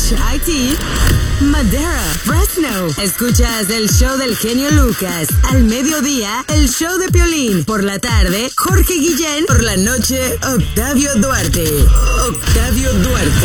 Beach, IT, Madera, Fresno. Escuchas el show del genio Lucas. Al mediodía, el show de Piolín. Por la tarde, Jorge Guillén. Por la noche, Octavio Duarte. Octavio Duarte.